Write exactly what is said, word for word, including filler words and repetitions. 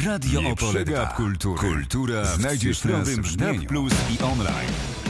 Radio Nie Opole przegap dwa. kultury. Kultura Znajdziesz w cyfrowym nas w D A B brzmieniu. plus i online.